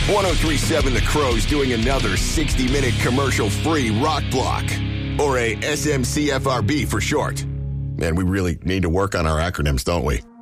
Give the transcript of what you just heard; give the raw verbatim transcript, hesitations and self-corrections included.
ten thirty-seven The Crow's doing another sixty-minute commercial-free rock block, or a S M C F R B for short. Man, we really need to work on our acronyms, don't we?